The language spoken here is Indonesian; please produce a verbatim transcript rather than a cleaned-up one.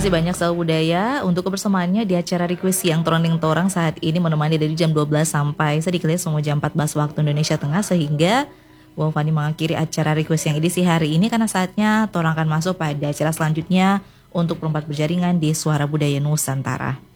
kasih banyak Sal Budaya untuk kebersamaannya di acara request yang trending torang saat ini menemani dari jam dua belas sampai sedikitnya semua jam empat belas waktu Indonesia Tengah, sehingga Wow Fani mengakhiri acara request yang edisi hari ini karena saatnya torang akan masuk pada acara selanjutnya untuk perempat berjaringan di Suara Budaya Nusantara.